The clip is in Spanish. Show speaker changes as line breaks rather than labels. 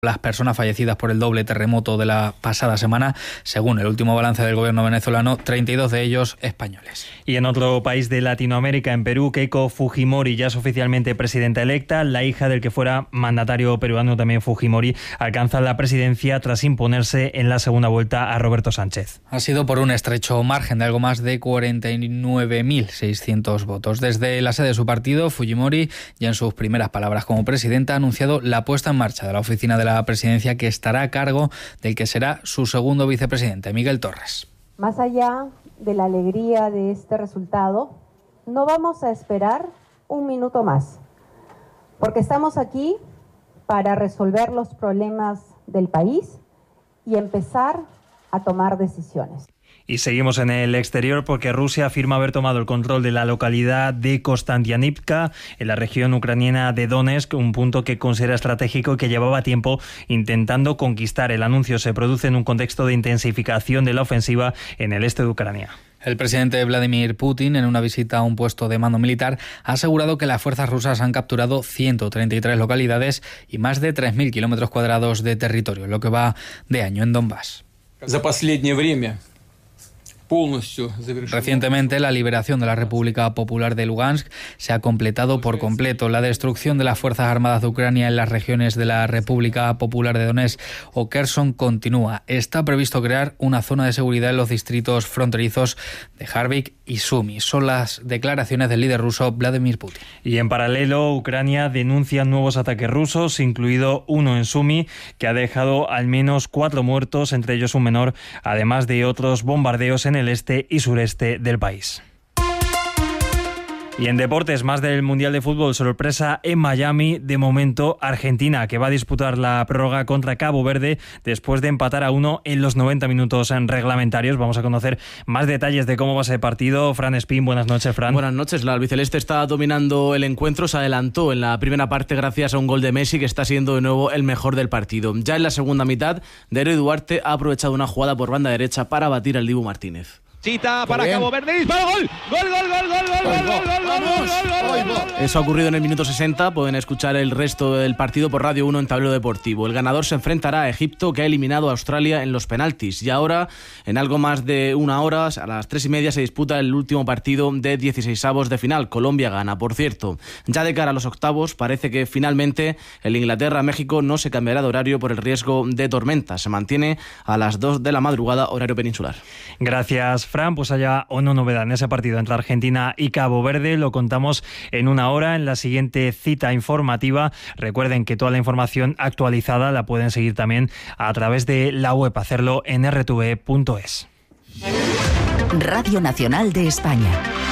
las personas fallecidas por el doble terremoto de la pasada semana, según el último balance del gobierno venezolano, 32 de ellos españoles.
Y en otro país de Latinoamérica, en Perú, Keiko Fujimori ya es oficialmente presidenta electa. La hija del que fuera mandatario peruano, también Fujimori, alcanza la presidencia tras imponerse en la segunda vuelta a Roberto Sánchez.
Ha sido por un estrecho margen de algo más de 49.600 votos. Desde la sede de su partido, Fujimori, ya en sus primeras palabras como presidenta, ha anunciado la puesta en marcha de la oficina de la presidencia, que estará a cargo del que será su segundo vicepresidente, Miguel Torres.
Más allá de la alegría de este resultado, no vamos a esperar un minuto más, porque estamos aquí para resolver los problemas del país y empezar a tomar decisiones.
Y seguimos en el exterior porque Rusia afirma haber tomado el control de la localidad de Kostantinivka, en la región ucraniana de Donetsk, un punto que considera estratégico y que llevaba tiempo intentando conquistar. El anuncio se produce en un contexto de intensificación de la ofensiva en el este de Ucrania.
El presidente Vladimir Putin, en una visita a un puesto de mando militar, ha asegurado que las fuerzas rusas han capturado 133 localidades y más de 3.000 kilómetros cuadrados de territorio, lo que va de año en Donbass. Recientemente, la liberación de la República Popular de Lugansk se ha completado por completo. La destrucción de las Fuerzas Armadas de Ucrania en las regiones de la República Popular de Donetsk o Kherson continúa. Está previsto crear una zona de seguridad en los distritos fronterizos de Harkov y Sumy. Son las declaraciones del líder ruso Vladimir Putin.
Y en paralelo, Ucrania denuncia nuevos ataques rusos, incluido uno en Sumy, que ha dejado al menos 4 muertos, entre ellos un menor, además de otros bombardeos en el este y sureste del país. Y en deportes, más del Mundial de Fútbol, sorpresa en Miami. De momento, Argentina, que va a disputar la prórroga contra Cabo Verde después de empatar a 1 en los 90 minutos reglamentarios. Vamos a conocer más detalles de cómo va ese partido. Fran Espín, buenas noches, Fran.
Buenas noches. La albiceleste está dominando el encuentro. Se adelantó en la primera parte gracias a un gol de Messi, que está siendo de nuevo el mejor del partido. Ya en la segunda mitad, Darío Duarte ha aprovechado una jugada por banda derecha para batir al Dibu Martínez.
Cita para Cabo Verde, disparo, gol.
Eso ha ocurrido en el minuto 60. Pueden escuchar el resto del partido por Radio 1 en Tablero Deportivo. El ganador se enfrentará a Egipto, que ha eliminado a Australia en los penaltis. Y ahora, en algo más de una hora, a las 3:30, se disputa el último partido de 16avos de final. Colombia gana, por cierto. Ya de cara a los octavos, parece que finalmente el Inglaterra-México no se cambiará de horario por el riesgo de tormenta. Se mantiene a las 2 de la madrugada, horario peninsular.
Gracias, Fran. Pues haya o no novedad en ese partido entre Argentina y Cabo Verde. Lo contamos en una hora en la siguiente cita informativa. Recuerden que toda la información actualizada la pueden seguir también a través de la web, hacerlo en rtv.es.
Radio Nacional de España.